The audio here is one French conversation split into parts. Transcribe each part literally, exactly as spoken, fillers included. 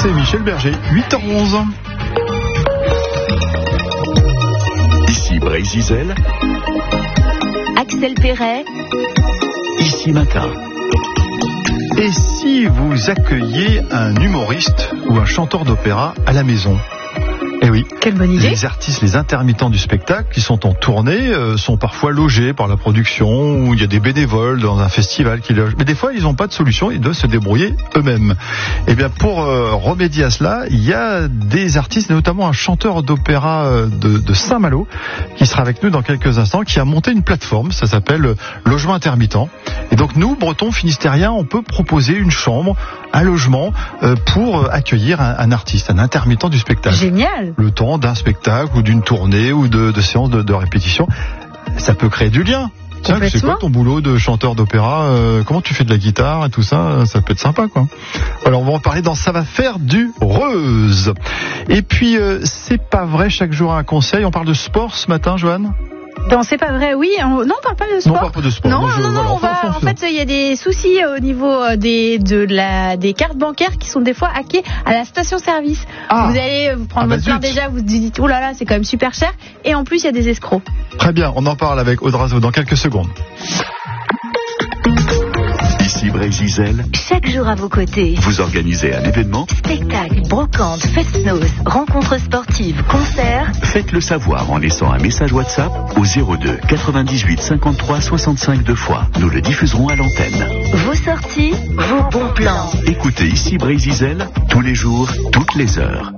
c'est Michel Berger, huit heures onze. Ici Brésil, Axel Perret, Ici Matin. Et si vous accueillez un humoriste ou un chanteur d'opéra à la maison ? Eh oui. Quelle bonne idée. Les artistes, les intermittents du spectacle qui sont en tournée euh, sont parfois logés par la production, ou il y a des bénévoles dans un festival qui logent. Mais des fois, ils n'ont pas de solution, ils doivent se débrouiller eux-mêmes. Eh bien, pour euh, remédier à cela, il y a des artistes, notamment un chanteur d'opéra euh, de, de Saint-Malo, qui sera avec nous dans quelques instants, qui a monté une plateforme, ça s'appelle Logement Intermittent. Et donc, nous, Bretons Finistériens, on peut proposer une chambre, un logement, euh, pour accueillir un, un artiste, un intermittent du spectacle. Génial. Le temps d'un spectacle ou d'une tournée ou de, de séance de, de répétition, ça peut créer du lien. Tiens, c'est quoi ton boulot de chanteur d'opéra, euh, comment tu fais de la guitare et tout ça, ça peut être sympa quoi. Alors on va en parler dans Ça va faire du Reuse. Et puis euh, c'est pas vrai, chaque jour un conseil. On parle de sport ce matin, Joanne? Non, c'est pas vrai. Oui, on... non, on parle pas de sport. Non, on parle pas de sport. Non, non, non, je... non, voilà, on va. En fait, il y a des soucis au niveau des de la des cartes bancaires qui sont des fois hackées à la station-service. Ah. Vous allez vous prendre Ah bah votre plein zut. déjà, vous vous dites oh là là, c'est quand même super cher. Et en plus, il y a des escrocs. Très bien, on en parle avec Audrazo dans quelques secondes. Ici Brésil, chaque jour à vos côtés. vous organisez un événement, Spectacle, brocante, fest-noz, rencontres sportives, concerts. faites-le savoir en laissant un message WhatsApp au zéro deux quatre-vingt-dix-huit cinquante-trois soixante-cinq deux fois. Nous le diffuserons à l'antenne. Vos sorties, vos bons plans. Écoutez Ici Brésil tous les jours, toutes les heures.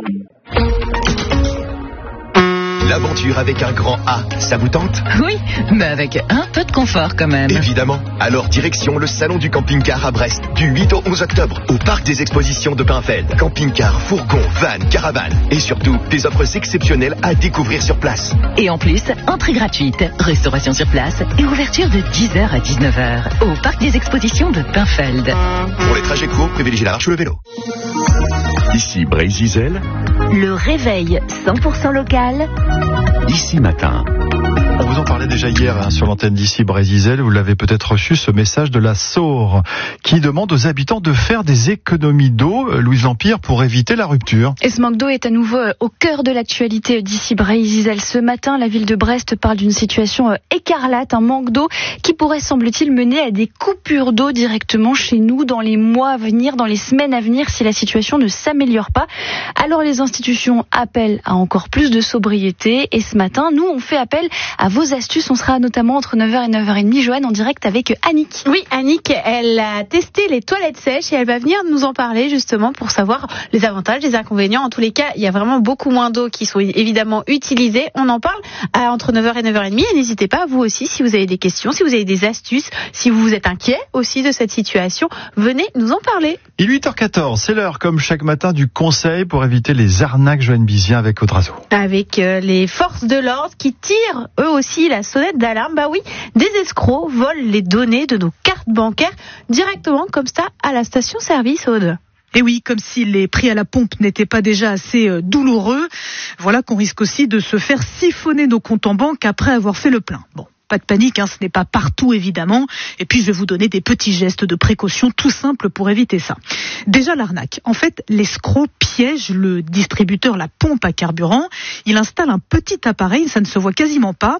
L'aventure avec un grand A, ça vous tente? Oui, mais avec un peu de confort quand même. Évidemment. Alors direction le salon du camping-car à Brest, du huit au onze octobre, au parc des expositions de Pinfeld. Camping-car, fourgon, van, caravane et surtout des offres exceptionnelles à découvrir sur place. Et en plus, entrée gratuite, restauration sur place et ouverture de dix heures à dix-neuf heures au parc des expositions de Pinfeld. Pour les trajets courts, privilégiez la marche ou le vélo. Ici Brésil, Le réveil cent pour cent local. Ici Matin. On vous en parlait déjà hier hein, sur l'antenne d'Ici Brésil. Vous l'avez peut-être reçu, ce message de la Saure qui demande aux habitants de faire des économies d'eau, euh, Louise Lampire, pour éviter la rupture. Et ce manque d'eau est à nouveau au cœur de l'actualité d'Ici Brésil. Ce matin, la ville de Brest parle d'une situation écarlate, un manque d'eau qui pourrait, semble-t-il, mener à des coupures d'eau directement chez nous dans les mois à venir, dans les semaines à venir, si la situation ne s'améliore pas. Alors les institutions appellent à encore plus de sobriété. Et ce matin, nous, on fait appel à vos astuces. On sera notamment entre neuf heures et neuf heures trente, Joanne, en direct avec Annick. Oui, Annick, elle a testé les toilettes sèches et elle va venir nous en parler justement pour savoir les avantages, les inconvénients. En tous les cas, il y a vraiment beaucoup moins d'eau qui sont évidemment utilisées. On en parle à entre neuf heures et neuf heures trente et n'hésitez pas, vous aussi, si vous avez des questions, si vous avez des astuces, si vous êtes inquiet aussi de cette situation, venez nous en parler. Il est huit heures quatorze, c'est l'heure comme chaque matin du conseil pour éviter les arnaques. Joanne Bizien avec Audrazo. Avec euh, les forces de l'ordre qui tirent eux aussi la sonnette d'alarme. Bah oui, des escrocs volent les données de nos cartes bancaires directement comme ça à la station-service, Aude. Et oui, comme si les prix à la pompe n'étaient pas déjà assez euh, douloureux, voilà qu'on risque aussi de se faire siphonner nos comptes en banque après avoir fait le plein. Bon. Pas de panique, hein, ce n'est pas partout évidemment. Et puis je vais vous donner des petits gestes de précaution tout simples pour éviter ça. Déjà l'arnaque. En fait, l'escroc piège le distributeur, la pompe à carburant. Il installe un petit appareil, ça ne se voit quasiment pas,